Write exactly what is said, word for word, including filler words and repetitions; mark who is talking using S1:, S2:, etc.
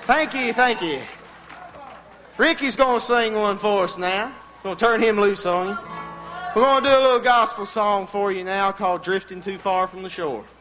S1: Thank you, thank you. Ricky's going to sing one for us now. Going to turn him loose on you. We're going to do a little gospel song for you now called Drifting Too Far from the Shore.